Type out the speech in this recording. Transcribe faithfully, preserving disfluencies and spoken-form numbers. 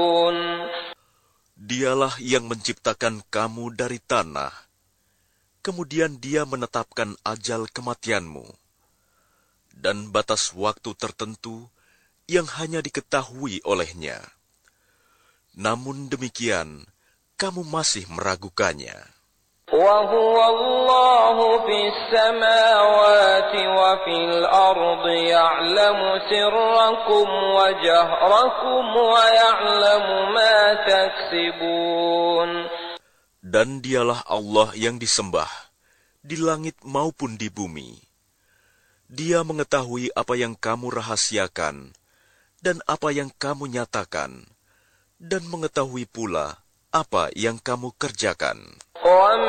Dialah yang menciptakan kamu dari tanah, kemudian Dia menetapkan ajal kematianmu, dan batas waktu tertentu yang hanya diketahui olehnya. Namun demikian, kamu masih meragukannya. وَهُوَ اللَّهُ فِي السَّمَاوَاتِ وَفِي الْأَرْضِ يَعْلَمُ سِرَّكُمْ وَجَهْرَكُمْ وَيَعْلَمُ مَا تَكْسِبُونَ. Dan Dialah Allah yang disembah, di langit maupun di bumi. Dia mengetahui apa yang kamu rahasiakan, dan apa yang kamu nyatakan, dan mengetahui pula apa yang kamu kerjakan.